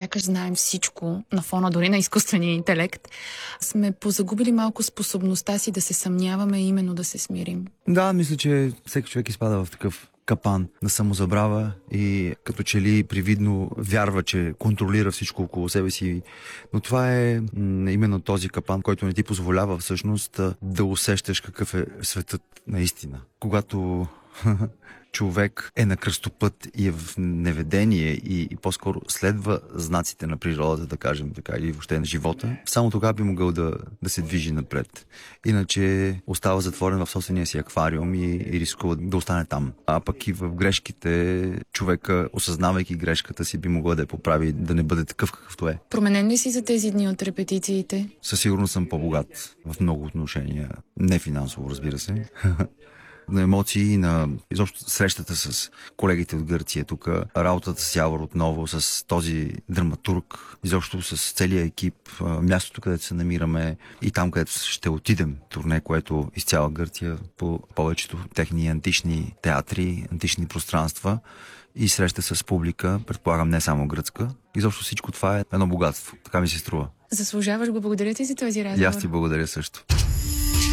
сякаш знаем всичко на фона дори на изкуствения интелект, сме позагубили малко способността си да се съмняваме и именно да се смирим. Да, мисля, че всеки човек изпада в такъв капан на самозабрава и като че ли привидно вярва, че контролира всичко около себе си. Но това е именно този капан, който не ти позволява всъщност да усещаш какъв е светът наистина. Когато човек е на кръстопът и е в неведение и по-скоро следва знаците на природата, да кажем така, или въобще на живота, само тогава би могъл да се движи напред. Иначе остава затворен в собствения си аквариум и рискува да остане там. А пък и в грешките човека, осъзнавайки грешката си, би могъл да я поправи, да не бъде такъв какъвто е. Променен ли си за тези дни от репетициите? Със сигурност съм по-богат в много отношения. Не финансово, разбира се. На емоции, на изобщо срещата с колегите от Гърция тук, работата с Явор отново, с този драматург, изобщо с целия екип, мястото, където се намираме и там, където ще отидем, турне, което из цяла Гърция по повечето техни антични театри, антични пространства и среща с публика, предполагам не само гръцка. Изобщо всичко това е едно богатство, така ми се струва. Заслужаваш го, благодаря ти за този разговор. И аз ти благодаря също.